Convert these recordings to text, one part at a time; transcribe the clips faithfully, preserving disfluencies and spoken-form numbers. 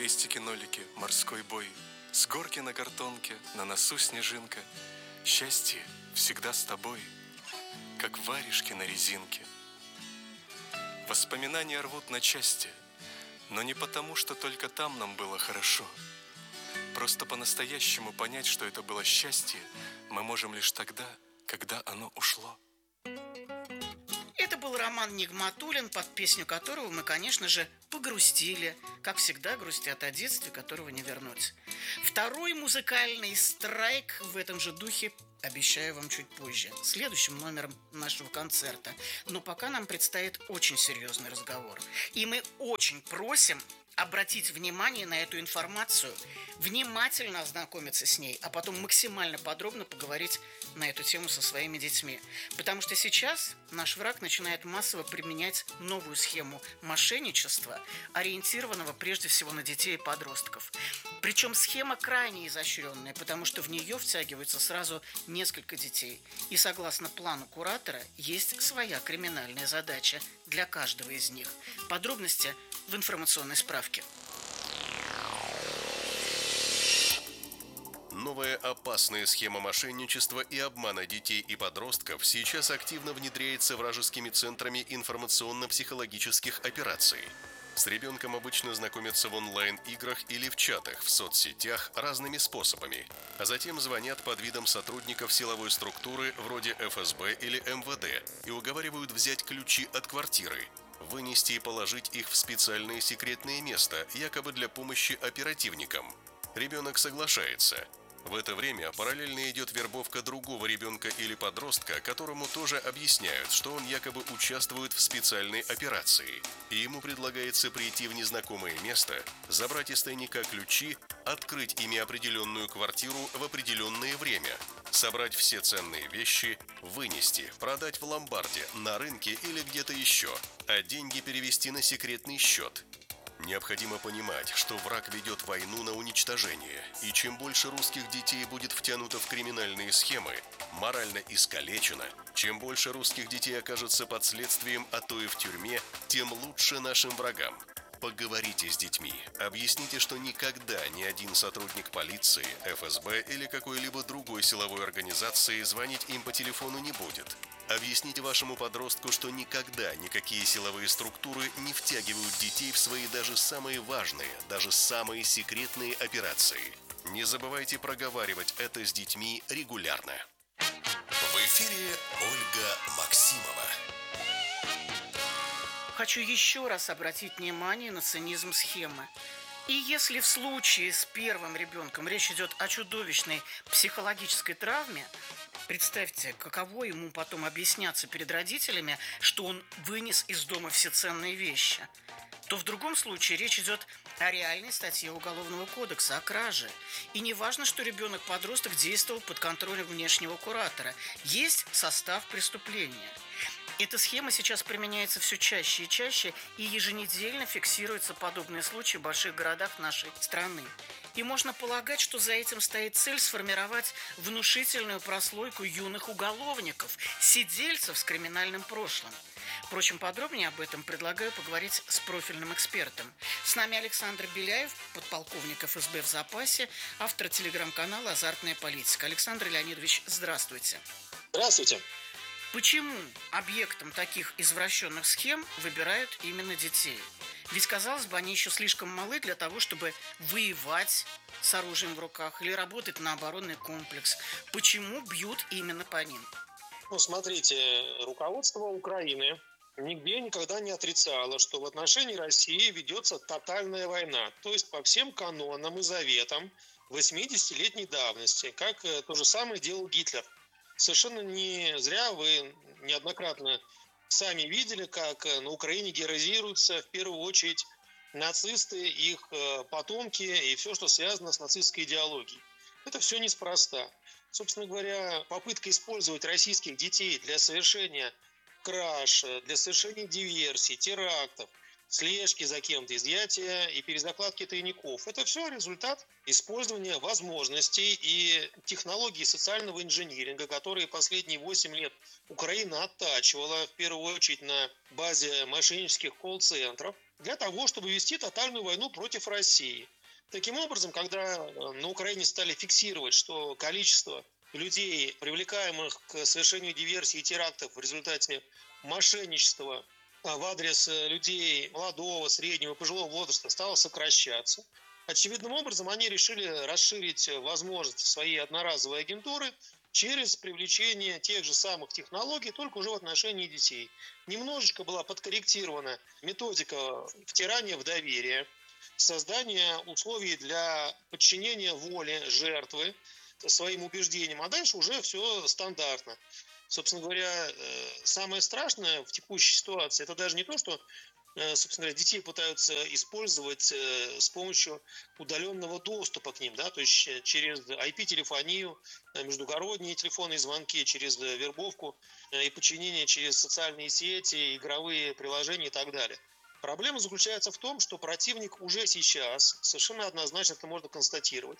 крестики-нолики, морской бой. С горки на картонке, на носу снежинка. Счастье всегда с тобой, как варежки на резинке. Воспоминания рвут на части, но не потому, что только там нам было хорошо. Просто по-настоящему понять, что это было счастье, мы можем лишь тогда, когда оно ушло. Это был Роман Нигматуллин, под песню которого мы, конечно же, погрустили, как всегда грустят о детстве, которого не вернуть. Второй музыкальный страйк в этом же духе обещаю вам чуть позже, следующим номером нашего концерта. Но пока нам предстоит очень серьезный разговор. И мы очень просим обратить внимание на эту информацию, внимательно ознакомиться с ней, а потом максимально подробно поговорить на эту тему со своими детьми. Потому что сейчас наш враг начинает массово применять новую схему мошенничества, ориентированного прежде всего на детей и подростков. Причем схема крайне изощренная, потому что в нее втягивается сразу несколько детей. И согласно плану куратора, есть своя криминальная задача для каждого из них. Подробности в информационной справке. Новая опасная схема мошенничества и обмана детей и подростков сейчас активно внедряется вражескими центрами информационно-психологических операций. С ребенком обычно знакомятся в онлайн-играх или в чатах в соцсетях разными способами, а затем звонят под видом сотрудников силовой структуры вроде эф эс бэ или эм вэ дэ и уговаривают взять ключи от квартиры, вынести и положить их в специальное секретное место, якобы для помощи оперативникам. Ребенок соглашается. В это время параллельно идет вербовка другого ребенка или подростка, которому тоже объясняют, что он якобы участвует в специальной операции. И ему предлагается прийти в незнакомое место, забрать из тайника ключи, открыть ими определенную квартиру в определенное время, собрать все ценные вещи, вынести, продать в ломбарде, на рынке или где-то еще, а деньги перевести на секретный счет. Необходимо понимать, что враг ведет войну на уничтожение, и чем больше русских детей будет втянуто в криминальные схемы, морально искалечено, чем больше русских детей окажется под следствием, а то и в тюрьме, тем лучше нашим врагам. Поговорите с детьми, объясните, что никогда ни один сотрудник полиции, эф эс бэ или какой-либо другой силовой организации звонить им по телефону не будет. Объясните вашему подростку, что никогда никакие силовые структуры не втягивают детей в свои даже самые важные, даже самые секретные операции. Не забывайте проговаривать это с детьми регулярно. В эфире Ольга Максимова. Хочу еще раз обратить внимание на цинизм схемы. И если в случае с первым ребенком речь идет о чудовищной психологической травме, представьте, каково ему потом объясняться перед родителями, что он вынес из дома все ценные вещи, то в другом случае речь идет о реальной статье Уголовного кодекса, о краже. И не важно, что ребенок-подросток действовал под контролем внешнего куратора. Есть состав преступления. Эта схема сейчас применяется все чаще и чаще, и еженедельно фиксируются подобные случаи в больших городах нашей страны. И можно полагать, что за этим стоит цель сформировать внушительную прослойку юных уголовников, сидельцев с криминальным прошлым. Впрочем, подробнее об этом предлагаю поговорить с профильным экспертом. С нами Александр Беляев, подполковник эф эс бэ в запасе, автор телеграм-канала «Азартная политика». Александр Леонидович, здравствуйте. Здравствуйте. Почему объектом таких извращенных схем выбирают именно детей? Ведь, казалось бы, они еще слишком малы для того, чтобы воевать с оружием в руках или работать на оборонный комплекс. Почему бьют именно по ним? Ну, смотрите, руководство Украины нигде никогда не отрицало, что в отношении России ведется тотальная война. То есть по всем канонам и заветам восьмидесятилетней давности, как то же самое делал Гитлер. Совершенно не зря вы неоднократно сами видели, как на Украине героизируются в первую очередь нацисты, их потомки и все, что связано с нацистской идеологией. Это все неспроста. Собственно говоря, попытка использовать российских детей для совершения краж, для совершения диверсий, терактов, слежки за кем-то, изъятия и перезакладки тайников. Это все результат использования возможностей и технологий социального инжиниринга, которые последние восемь лет Украина оттачивала, в первую очередь на базе мошеннических колл-центров. для того, чтобы вести тотальную войну против России. Таким образом, когда на Украине стали фиксировать, что количество людей, привлекаемых к совершению диверсий и терактов в результате мошенничества в адрес людей молодого, среднего, пожилого возраста, стало сокращаться, очевидным образом они решили расширить возможности своей одноразовой агентуры через привлечение тех же самых технологий, только уже в отношении детей. Немножечко была подкорректирована методика втирания в доверие, создание условий для подчинения воле жертвы своим убеждениям, а дальше уже все стандартно. Собственно говоря, самое страшное в текущей ситуации, это даже не то, что, собственно говоря, детей пытаются использовать с помощью удаленного доступа к ним, да, то есть через ай пи-телефонию, междугородние телефонные звонки, через вербовку и подчинение через социальные сети, игровые приложения и так далее. Проблема заключается в том, что противник уже сейчас, совершенно однозначно это можно констатировать,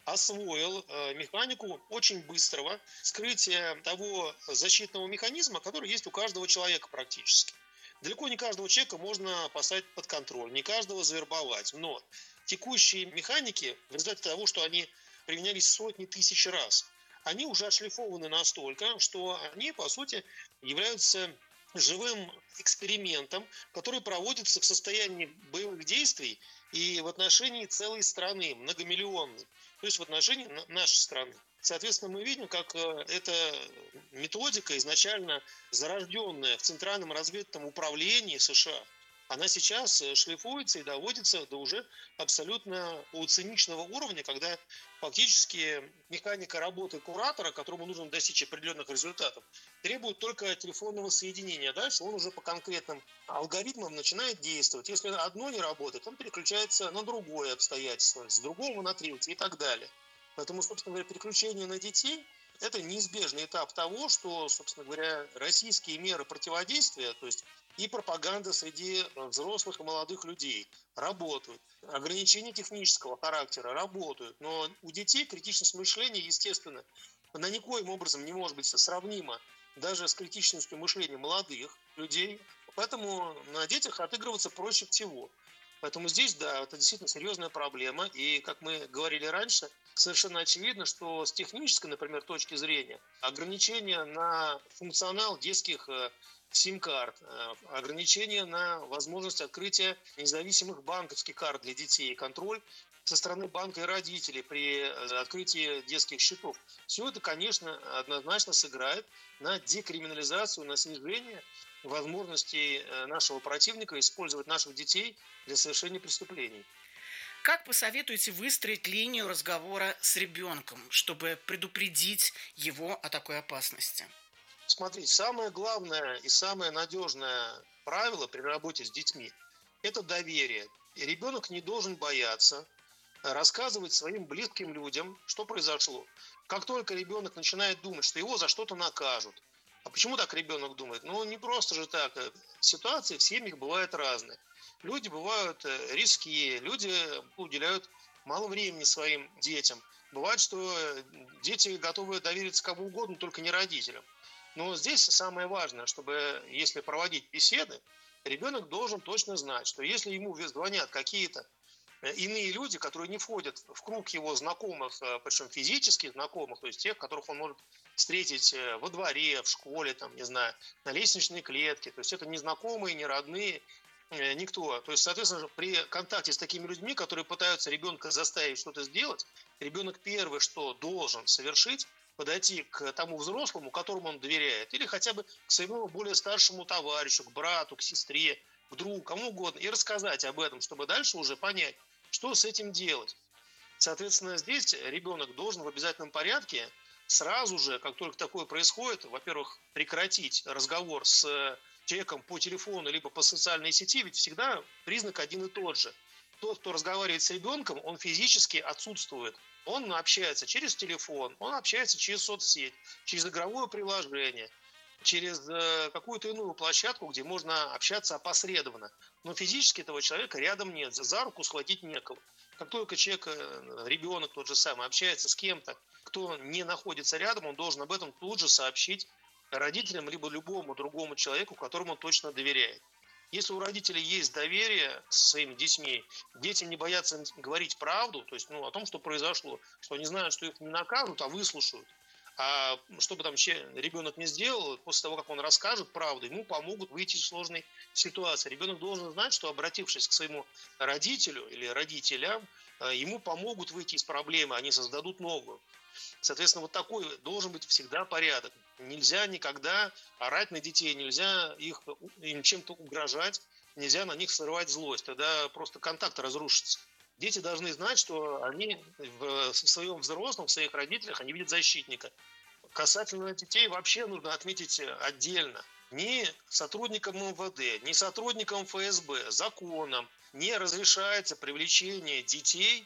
освоил механику очень быстрого скрытия того защитного механизма, который есть у каждого человека практически. Далеко не каждого человека можно поставить под контроль, не каждого завербовать, но текущие механики, в результате того, что они применялись сотни тысяч раз, они уже отшлифованы настолько, что они, по сути, являются живым экспериментом, который проводится в состоянии боевых действий и в отношении целой страны, многомиллионной, то есть в отношении нашей страны. Соответственно, мы видим, как эта методика, изначально зарожденная в Центральном разведывательном управлении США, она сейчас шлифуется и доводится до уже абсолютно циничного уровня, когда фактически механика работы куратора, которому нужно достичь определенных результатов, требует только телефонного соединения. Дальше он уже по конкретным алгоритмам начинает действовать. Если одно не работает, он переключается на другое обстоятельство, с другого на третье и так далее. Поэтому, собственно говоря, переключение на детей – это неизбежный этап того, что, собственно говоря, российские меры противодействия, то есть и пропаганда среди взрослых и молодых людей работают. Ограничения технического характера работают. Но у детей критичность мышления, естественно, она никоим образом не может быть сравнима даже с критичностью мышления молодых людей. Поэтому на детях отыгрываться проще всего. Поэтому здесь, да, это действительно серьезная проблема. И, как мы говорили раньше, совершенно очевидно, что с технической, например, точки зрения, ограничения на функционал детских сим-карт, ограничения на возможность открытия независимых банковских карт для детей, контроль со стороны банка и родителей при открытии детских счетов. Все это, конечно, однозначно сыграет на декриминализацию, на снижение возможностей нашего противника использовать наших детей для совершения преступлений. Как посоветуете выстроить линию разговора с ребенком, чтобы предупредить его о такой опасности? Смотрите, самое главное и самое надежное правило при работе с детьми – это доверие. И ребенок не должен бояться рассказывать своим близким людям, что произошло. Как только ребенок начинает думать, что его за что-то накажут, а почему так ребенок думает? Ну, не просто же так. Ситуации в семьях бывают разные. Люди бывают риски, люди уделяют мало времени своим детям. Бывает, что дети готовы довериться кому угодно, только не родителям. Но здесь самое важное, чтобы, если проводить беседы, ребенок должен точно знать, что если ему звонят какие-то иные люди, которые не входят в круг его знакомых, причем физических знакомых, то есть тех, которых он может встретить во дворе, в школе, там, не знаю, на лестничной клетке, то есть это не знакомые, не родные, никто. То есть, соответственно, при контакте с такими людьми, которые пытаются ребенка заставить что-то сделать, ребенок первое, что должен совершить, подойти к тому взрослому, которому он доверяет, или хотя бы к своему более старшему товарищу, к брату, к сестре, к другу, кому угодно, и рассказать об этом, чтобы дальше уже понять, что с этим делать. Соответственно, здесь ребенок должен в обязательном порядке сразу же, как только такое происходит, во-первых, прекратить разговор с человеком по телефону либо по социальной сети, ведь всегда признак один и тот же. Тот, кто разговаривает с ребенком, он физически отсутствует. Он общается через телефон, он общается через соцсеть, через игровое приложение, через какую-то иную площадку, где можно общаться опосредованно. Но физически этого человека рядом нет, за руку схватить некого. Как только человек, ребенок тот же самый, общается с кем-то, кто не находится рядом, он должен об этом тут же сообщить родителям, либо любому другому человеку, которому он точно доверяет. Если у родителей есть доверие со своими детьми, дети не боятся говорить правду, то есть ну, о том, что произошло, что они знают, что их не накажут, а выслушают. А что бы там ребенок не сделал, после того, как он расскажет правду, ему помогут выйти из сложной ситуации. Ребенок должен знать, что, обратившись к своему родителю или родителям, ему помогут выйти из проблемы, они создадут новую. Соответственно, вот такой должен быть всегда порядок. Нельзя никогда орать на детей, нельзя их, им чем-то угрожать, нельзя на них срывать злость. Тогда просто контакт разрушится. Дети должны знать, что они в своем взрослом, в своих родителях, они видят защитника. Касательно детей вообще нужно отметить отдельно. Ни сотрудникам эм вэ дэ, ни сотрудникам эф эс бэ законом не разрешается привлечение детей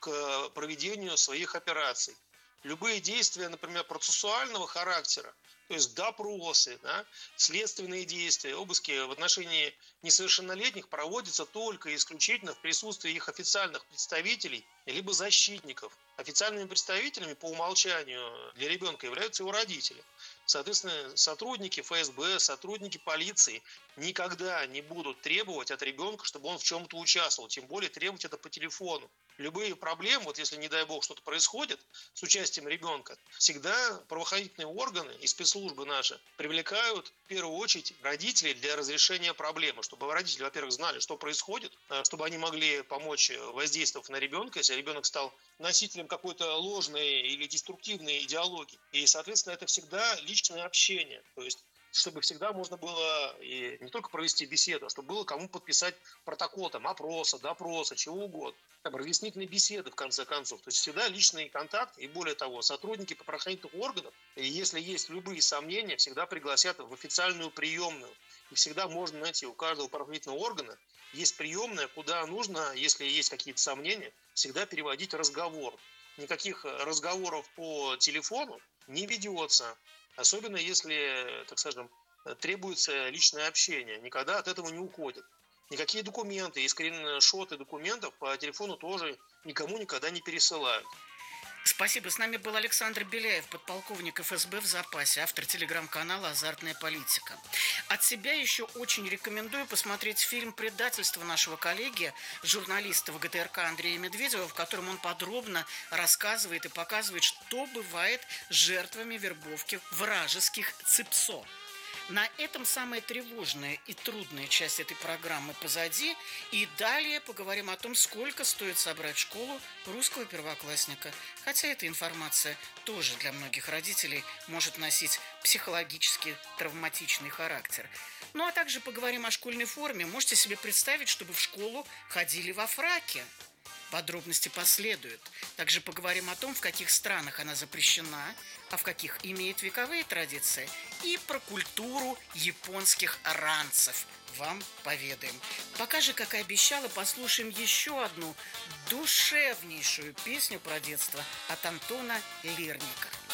к проведению своих операций. Любые действия, например, процессуального характера, то есть допросы, да, следственные действия, обыски в отношении несовершеннолетних проводятся только и исключительно в присутствии их официальных представителей либо защитников. Официальными представителями по умолчанию для ребенка являются его родители. Соответственно, сотрудники эф эс бэ, сотрудники полиции никогда не будут требовать от ребенка, чтобы он в чем-то участвовал, тем более требовать это по телефону. Любые проблемы, вот если, не дай бог, что-то происходит с участием ребенка, всегда правоохранительные органы и спецслужбы наши привлекают в первую очередь родителей для разрешения проблемы, чтобы родители, во-первых, знали, что происходит, чтобы они могли помочь, воздействовать на ребенка, если ребенок стал носителем какой-то ложной или деструктивной идеологии. И, соответственно, это всегда личное общение. То есть чтобы всегда можно было и не только провести беседу, а чтобы было кому подписать протокол там, опроса, допроса, чего угодно. Там, разъяснительные беседы, в конце концов. То есть всегда личный контакт. И более того, сотрудники правоохранительных органов, если есть любые сомнения, всегда пригласят в официальную приемную. И всегда можно найти у каждого правоохранительного органа есть приемная, куда нужно, если есть какие-то сомнения, всегда переводить разговор. Никаких разговоров по телефону не ведется. Особенно если, так скажем, требуется личное общение. Никогда от этого не уходят. Никакие документы и скриншоты документов по телефону тоже никому никогда не пересылают. Спасибо. С нами был Александр Беляев, подполковник эф эс бэ в запасе, автор телеграм-канала «Азартная политика». От себя еще очень рекомендую посмотреть фильм «Предательство» нашего коллеги, журналиста вэ гэ тэ эр ка Андрея Медведева, в котором он подробно рассказывает и показывает, что бывает с жертвами вербовки вражеских ЦИПСО. На этом самая тревожная и трудная часть этой программы позади. И далее поговорим о том, сколько стоит собрать в школу русского первоклассника. Хотя эта информация тоже для многих родителей может носить психологически травматичный характер. Ну а также поговорим о школьной форме. Можете себе представить, чтобы в школу ходили во фраке? Подробности последуют. Также поговорим о том, в каких странах она запрещена, а в каких имеет вековые традиции. И про культуру японских ранцев вам поведаем. Пока же, как и обещала, послушаем еще одну душевнейшую песню про детство от Антона Лерника.